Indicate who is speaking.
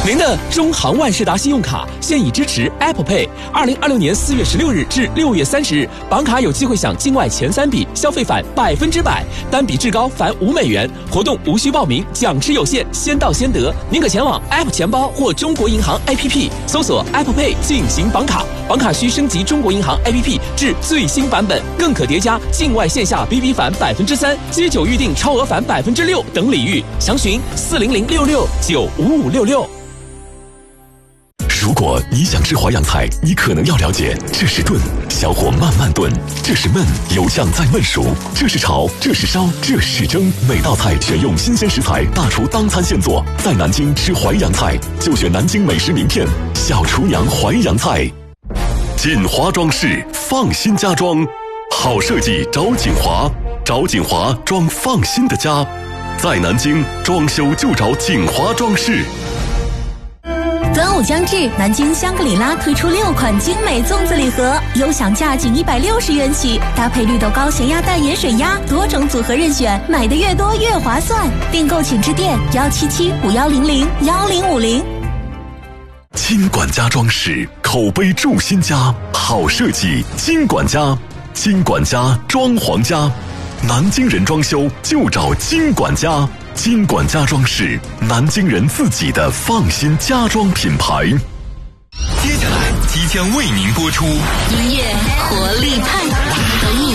Speaker 1: 您的中航万事达信用卡现已支持 Apple Pay。2026年4月16日至6月30日，绑卡有机会享境外前3笔消费返100%，单笔至高返5美元。活动无需报名，奖池有限，先到先得。您可前往 App 钱包或中国银行 APP 搜索 Apple Pay 进行绑卡，绑卡需升级中国银行 APP 至最新版本，更可叠加境外线下 BB 返3%、街9预订超额返6%等礼遇。详询40066955566。
Speaker 2: 如果你想吃淮扬菜，你可能要了解，这是炖，小火慢慢炖；这是焖，油酱再焖熟；这是炒，这是烧，这是蒸。每道菜选用新鲜食材，大厨当餐现做。在南京吃淮扬菜，就选南京美食名片小厨娘淮扬菜。锦华装饰，放心家装，好设计找锦华，找锦华装放心的家。在南京装修就找锦华装饰。
Speaker 3: 端午将至，南京香格里拉推出6款精美粽子礼盒，优享价仅160元起，搭配绿豆糕、咸鸭蛋、盐水鸭，多种组合任选，买的越多越划算。订购请致电17751001050。
Speaker 2: 金管家装饰，口碑筑新家，好设计金管家，金管家装潢家，南京人装修就找金管家。金管家装饰，南京人自己的放心家装品牌。
Speaker 4: 接下来即将为您播出
Speaker 3: 音乐活力派。